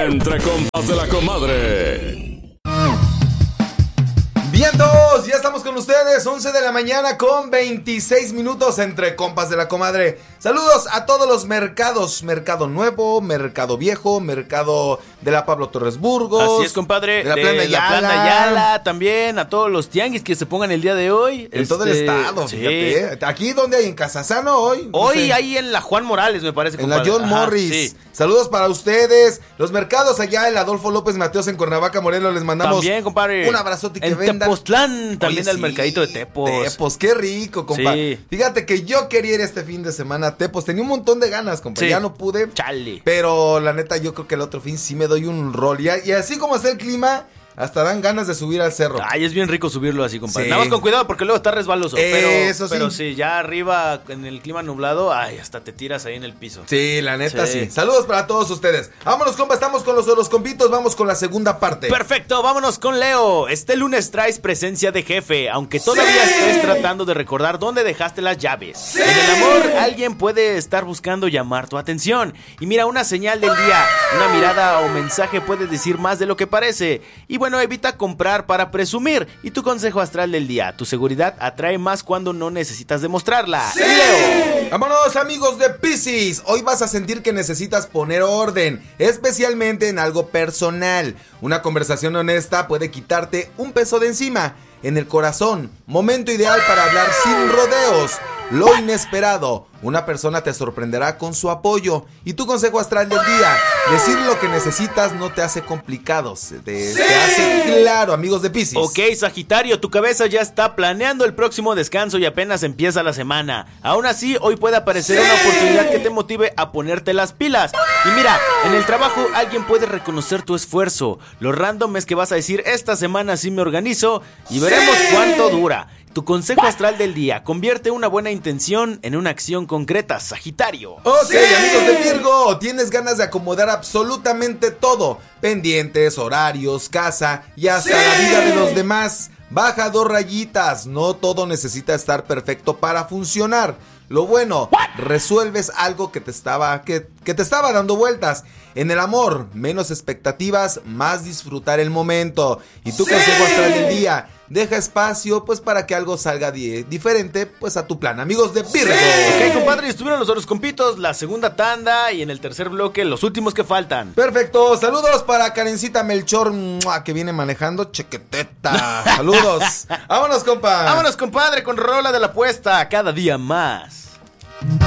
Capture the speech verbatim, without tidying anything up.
Entre compas de la comadre. Vientos, ya estamos con ustedes, once de la mañana con veintiséis minutos entre compas de la comadre. Saludos a todos los mercados, Mercado Nuevo, Mercado Viejo, Mercado de la Pablo Torres Burgos. Así es, compadre. De la Plan de la Plan de Ayala, también a todos los tianguis que se pongan el día de hoy. En este, todo el estado, sí. fíjate. Aquí donde hay en Casasano hoy. No Hoy sé. ahí en la Juan Morales, me parece, En compadre. la John Ajá, Morris. sí. Saludos para ustedes. Los mercados allá, el Adolfo López Mateos en Cuernavaca, Morelos, les mandamos También, compadre. un abrazote que en vendan. Tepoztlán, también Oye, al sí, mercadito de Tepos. Tepos, qué rico, compa. Sí. Fíjate que yo quería ir este fin de semana a Tepos. Tenía un montón de ganas, compa. Sí. Ya no pude. Chale. Pero la neta, yo creo que el otro fin sí me doy un rol. Y, y así como está el clima, hasta dan ganas de subir al cerro. Ay, es bien rico subirlo así, compadre. Sí. Nada más con cuidado porque luego está resbaloso. Pero, Eso sí. Pero sí, ya arriba en el clima nublado, ay, hasta te tiras ahí en el piso. Sí, la neta sí. Sí. Saludos para todos ustedes. Vámonos, compa, estamos con los horoscopitos. Vamos con la segunda parte. Perfecto, vámonos con Leo. Este lunes traes presencia de jefe, aunque todavía ¡Sí! estés tratando de recordar dónde dejaste las llaves. ¡Sí! En el amor, alguien puede estar buscando llamar tu atención. Y mira, una señal del día, una mirada o mensaje puede decir más de lo que parece. Y bueno, evita comprar para presumir. Y tu consejo astral del día, tu seguridad atrae más cuando no necesitas demostrarla. ¡Sí! Leo. Vámonos, amigos de Piscis. Hoy vas a sentir que necesitas poner orden, especialmente en algo personal. Una conversación honesta puede quitarte un peso de encima. En el corazón, momento ideal para hablar sin rodeos. Lo inesperado, una persona te sorprenderá con su apoyo. Y tu consejo astral del día, decir lo que necesitas no te hace complicado, se te, ¡Sí! te hace claro, amigos de Piscis. Ok, Sagitario, tu cabeza ya está planeando el próximo descanso y apenas empieza la semana. Aún así, hoy puede aparecer ¡Sí! una oportunidad que te motive a ponerte las pilas. Y mira, en el trabajo alguien puede reconocer tu esfuerzo. Lo random es que vas a decir, esta semana sí me organizo y veremos ¡Sí! cuánto dura. Tu consejo astral del día, convierte una buena intención en una acción concreta, Sagitario. Ok, ¡Sí! amigos de Virgo, tienes ganas de acomodar absolutamente todo. Pendientes, horarios, casa y hasta ¡Sí! la vida de los demás. Baja dos rayitas, no todo necesita estar perfecto para funcionar. Lo bueno, resuelves algo que te estaba que, que te estaba dando vueltas. En el amor, menos expectativas, más disfrutar el momento. Y tu ¡Sí! consejo astral del día, deja espacio pues para que algo salga di- diferente pues a tu plan, amigos de Virgo. ¡Sí! Ok, compadre, estuvieron los horoscopitos, la segunda tanda y en el tercer bloque los últimos que faltan. Perfecto, saludos para Karencita Melchor, ¡mua!, que viene manejando, chequeteta. Saludos. Vámonos, compa. Vámonos, compadre, con rola de la apuesta, cada día más.